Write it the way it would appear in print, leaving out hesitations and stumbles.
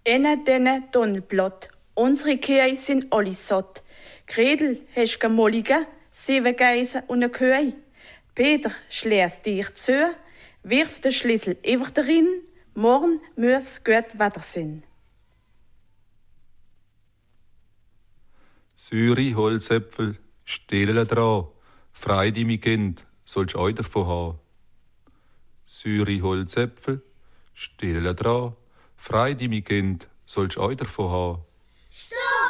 Denne Tunnelblatt. Unsere Kühe sind alle satt. Gretel, hast du Mollige, 7 Geissen und eine Kühe? Peter, schließ dich zu, wirf den Schlüssel einfach darin, morgen muss gut Wetter sein. Säure, Holzäpfel, Stehlen dran, Freude, mi Kind, sollst euch davon haben. Säure, Holzäpfel, Stehlen dran, Freude, mi Kind, sollst euch davon haben.